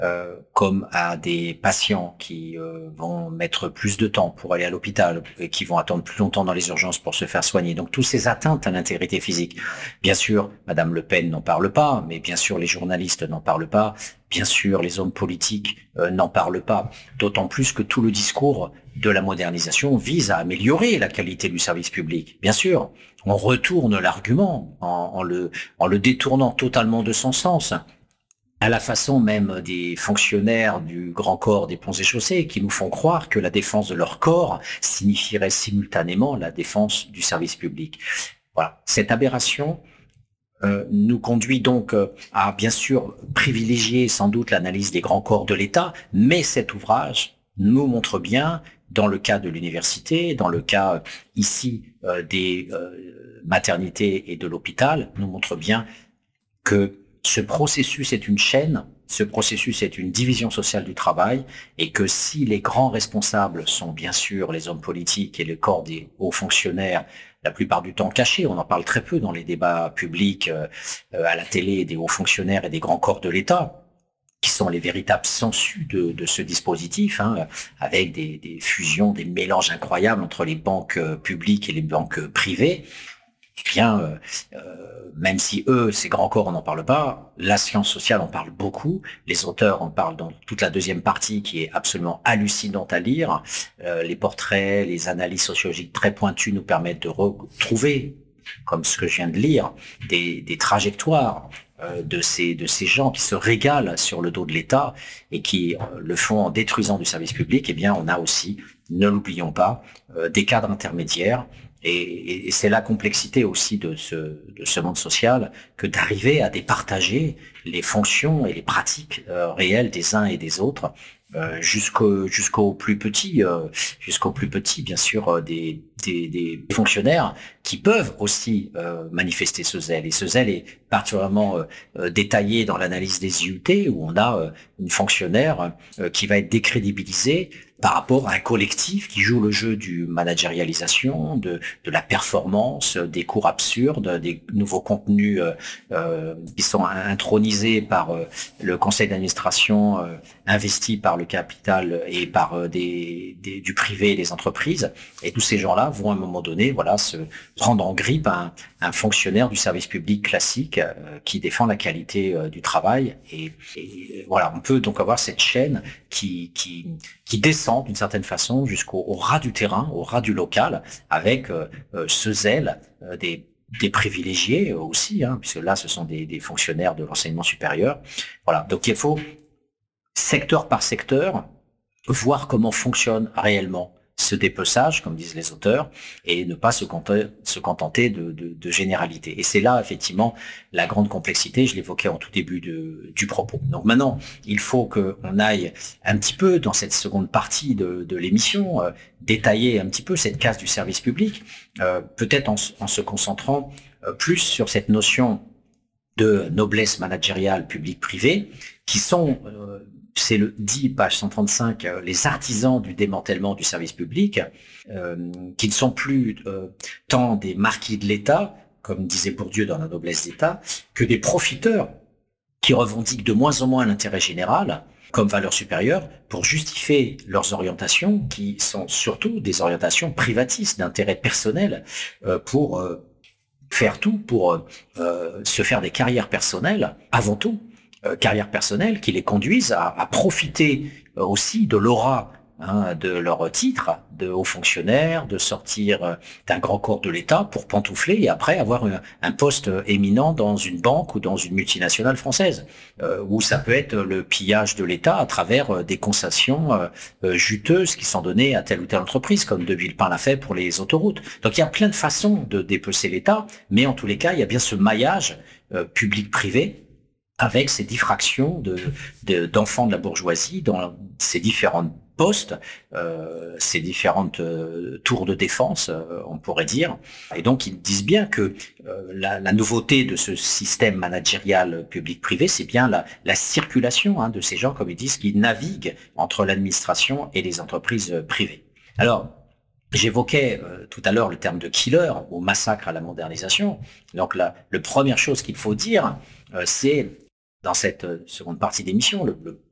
comme à des patients qui vont mettre plus de temps pour aller à l'hôpital et qui vont attendre plus longtemps dans les urgences pour se faire soigner. Donc, tous ces atteintes à l'intégrité physique. Bien sûr, Madame Le Pen n'en parle pas, mais bien sûr, les journalistes n'en parlent pas. Bien sûr, les hommes politiques n'en parlent pas. D'autant plus que tout le discours de la modernisation vise à améliorer la qualité du service public. Bien sûr, on retourne l'argument en le détournant totalement de son sens, à la façon même des fonctionnaires du grand corps des ponts et chaussées qui nous font croire que la défense de leur corps signifierait simultanément la défense du service public. Voilà, cette aberration nous conduit donc à bien sûr privilégier sans doute l'analyse des grands corps de l'État, mais cet ouvrage nous montre bien, dans le cas de l'université, dans le cas ici des maternités et de l'hôpital, nous montre bien que ce processus est une chaîne, ce processus est une division sociale du travail, et que si les grands responsables sont bien sûr les hommes politiques et le corps des hauts fonctionnaires, la plupart du temps cachés, on en parle très peu dans les débats publics à la télé, des hauts fonctionnaires et des grands corps de l'État, qui sont les véritables sangsues de ce dispositif, avec des fusions, des mélanges incroyables entre les banques publiques et les banques privées. Eh bien, même si eux, ces grands corps, on n'en parle pas, la science sociale en parle beaucoup, les auteurs en parlent dans toute la deuxième partie qui est absolument hallucinante à lire, les portraits, les analyses sociologiques très pointues nous permettent de retrouver, comme ce que je viens de lire, des trajectoires de ces gens qui se régalent sur le dos de l'État et qui le font en détruisant du service public. Eh bien, on a aussi, ne l'oublions pas, des cadres intermédiaires. Et c'est la complexité aussi de ce monde social que d'arriver à départager les fonctions et les pratiques réelles des uns et des autres jusqu'au plus petit, bien sûr, des fonctionnaires qui peuvent aussi manifester ce zèle. Et ce zèle est particulièrement détaillé dans l'analyse des IUT, où on a une fonctionnaire qui va être décrédibilisée par rapport à un collectif qui joue le jeu du managérialisation, de la performance, des cours absurdes, des nouveaux contenus qui sont intronisés par le conseil d'administration, investi par le capital et par du privé et des entreprises. Et tous ces gens-là vont à un moment donné, voilà, se prendre en grippe un fonctionnaire du service public classique qui défend la qualité du travail. Et voilà, on peut donc avoir cette chaîne qui descend d'une certaine façon jusqu'au ras du terrain, au ras du local, avec ce zèle des privilégiés aussi, puisque là, ce sont des fonctionnaires de l'enseignement supérieur. Voilà, donc il faut, secteur par secteur, voir comment fonctionne réellement ce dépeçage, comme disent les auteurs, et ne pas se contenter de généralités. Et c'est là, effectivement, la grande complexité, je l'évoquais en tout début du propos. Donc maintenant, il faut qu'on aille un petit peu dans cette seconde partie de l'émission, détailler un petit peu cette case du service public, peut-être en se concentrant plus sur cette notion de noblesse managériale publique-privée, qui sont... c'est le dit, page 135, les artisans du démantèlement du service public, qui ne sont plus tant des marquis de l'État, comme disait Bourdieu dans La noblesse d'État, que des profiteurs qui revendiquent de moins en moins l'intérêt général comme valeur supérieure pour justifier leurs orientations, qui sont surtout des orientations privatistes, d'intérêt personnel, pour faire tout, pour se faire des carrières personnelles, avant tout, carrière personnelle qui les conduisent à profiter aussi de l'aura de leur titre de haut fonctionnaire, de sortir d'un grand corps de l'État pour pantoufler et après avoir un poste éminent dans une banque ou dans une multinationale française, où ça peut être le pillage de l'État à travers des concessions juteuses qui sont données à telle ou telle entreprise, comme De Villepin l'a fait pour les autoroutes. Donc il y a plein de façons de dépecer l'État, mais en tous les cas, il y a bien ce maillage public-privé avec ces diffractions d'enfants de la bourgeoisie dans ces différentes postes, ces différentes tours de défense, on pourrait dire. Et donc, ils disent bien que la nouveauté de ce système managérial public-privé, c'est bien la circulation de ces gens, comme ils disent, qui naviguent entre l'administration et les entreprises privées. Alors, j'évoquais tout à l'heure le terme de killer ou massacre à la modernisation. Donc, la première chose qu'il faut dire, c'est dans cette seconde partie d'émission, le